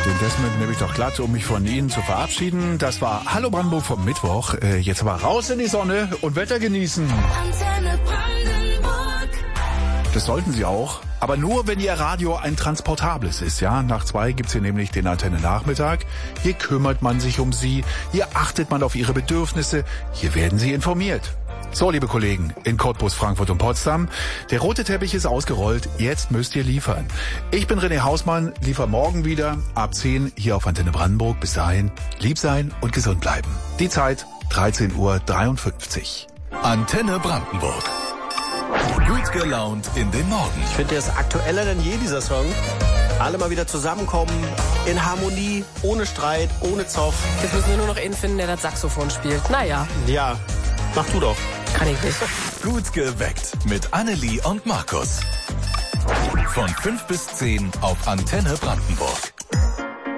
Das nehme ich doch glatt, um mich von Ihnen zu verabschieden. Das war Hallo Brandenburg vom Mittwoch. Jetzt aber raus in die Sonne und Wetter genießen. Antenne Brandenburg. Das sollten Sie auch. Aber nur, wenn Ihr Radio ein transportables ist, ja. Nach 2 gibt's hier nämlich den Antenne-Nachmittag. Hier kümmert man sich um Sie. Hier achtet man auf Ihre Bedürfnisse. Hier werden Sie informiert. So, liebe Kollegen, in Cottbus, Frankfurt und Potsdam, der rote Teppich ist ausgerollt, jetzt müsst ihr liefern. Ich bin René Hausmann, liefer morgen wieder ab 10 hier auf Antenne Brandenburg. Bis dahin, lieb sein und gesund bleiben. Die Zeit 13:53 Uhr. Antenne Brandenburg. Gut gelaunt in den Morgen. Ich finde, der ist aktueller denn je, dieser Song. Alle mal wieder zusammenkommen, in Harmonie, ohne Streit, ohne Zoff. Jetzt müssen wir nur noch einen finden, der das Saxophon spielt. Naja. Ja, mach du doch. Kann ich nicht. Gut geweckt mit Annelie und Markus. Von 5 bis 10 auf Antenne Brandenburg.